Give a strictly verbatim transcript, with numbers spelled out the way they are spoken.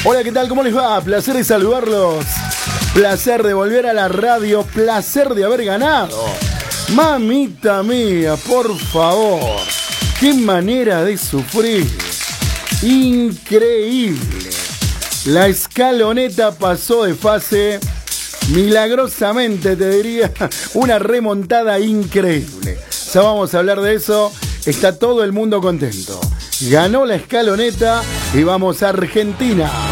Hola, ¿qué tal? ¿Cómo les va? Placer de saludarlos. Placer de volver a la radio. Placer de haber ganado. Mamita mía, por favor. Qué manera de sufrir. Increíble. La escaloneta pasó de fase. Milagrosamente, te diría, una remontada increíble. Ya vamos a hablar de eso. Está todo el mundo contento. Ganó la escaloneta y vamos a Argentina.